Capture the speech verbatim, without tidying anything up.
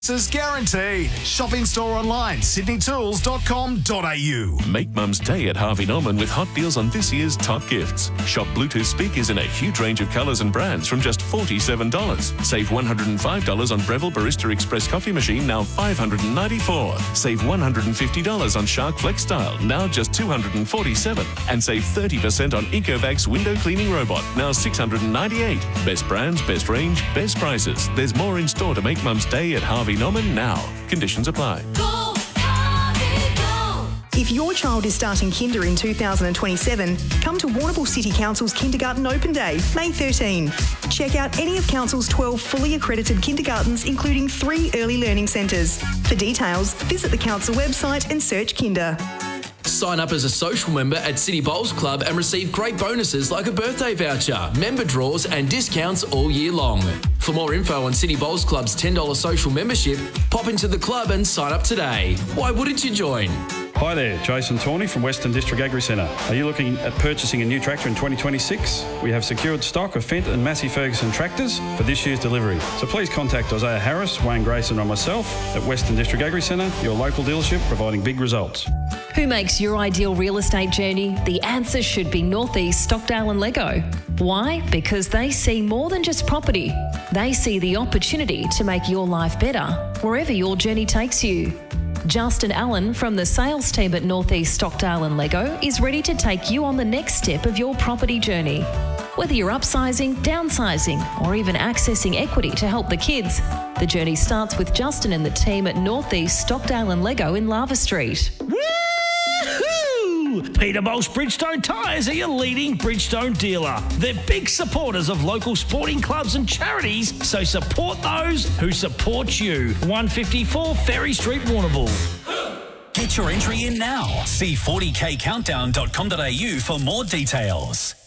Is guaranteed. Shopping store online, sydney tools dot com dot a u. Make Mum's Day at Harvey Norman with hot deals on this year's top gifts. Shop Bluetooth speakers in a huge range of colours and brands from just forty-seven dollars. Save one hundred five dollars on Breville Barista Express coffee machine, now five hundred ninety-four dollars. Save one hundred fifty dollars on Shark Flex Style, now just two hundred forty-seven dollars. And save thirty percent on Ecovacs window cleaning robot, now six hundred ninety-eight dollars. Best brands, best range, best prices. There's more in store to make Mum's Day at Harvey Norman now. Conditions apply. Go, Harvey, go. If your child is starting kinder in two thousand twenty-seven, come to Warrnambool City Council's Kindergarten Open Day, May thirteenth. Check out any of Council's twelve fully accredited kindergartens, including three early learning centres. For details, visit the Council website and search Kinder. Sign up as a social member at City Bowls Club and receive great bonuses like a birthday voucher, member draws and discounts all year long. For more info on City Bowls Club's ten dollars social membership, pop into the club and sign up today. Why wouldn't you join? Hi there, Jason Tawney from Western District Agri Centre. Are you looking at purchasing a new tractor in twenty twenty-six? We have secured stock of Fendt and Massey Ferguson tractors for this year's delivery. So please contact Isaiah Harris, Wayne Grayson or myself at Western District Agri Centre, your local dealership providing big results. Who makes your ideal real estate journey? The answer should be Northeast Stockdale and Lego. Why? Because they see more than just property. They see the opportunity to make your life better wherever your journey takes you. Justin Allen from the sales team at Northeast Stockdale and Lego is ready to take you on the next step of your property journey. Whether you're upsizing, downsizing, or even accessing equity to help the kids, the journey starts with Justin and the team at Northeast Stockdale and Lego in Lava Street. Woohoo! Peterbolt's Bridgestone Tyres are your leading Bridgestone dealer. They're big supporters of local sporting clubs and charities, so support those who support you. one fifty-four Ferry Street, Warrnambool. Get your entry in now. See forty k countdown dot com dot a u for more details.